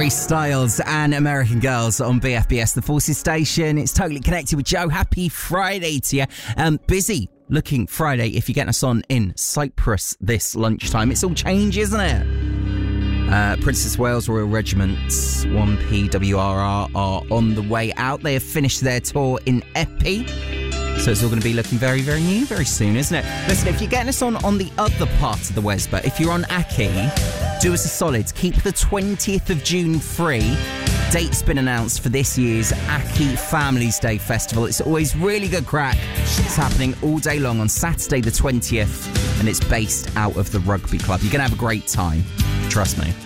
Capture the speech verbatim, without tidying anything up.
Harry Styles and American Girls on B F B S, the Forces Station. It's Totally Connected with Joe. Happy Friday to you. Um, busy looking Friday if you're getting us on in Cyprus this lunchtime. It's all change, isn't it? Uh, Princess Wales Royal Regiment, one P W R R, are on the way out. They have finished their tour in Epi. So it's all going to be looking very, very new very soon, isn't it? Listen, if you're getting us on on the other part of the Wesba, if you're on Aki, do us a solid. Keep the twentieth of June free. Date's been announced for this year's Aki Families Day Festival. It's always really good crack. It's happening all day long on Saturday the twentieth, and it's based out of the Rugby Club. You're going to have a great time. Trust me.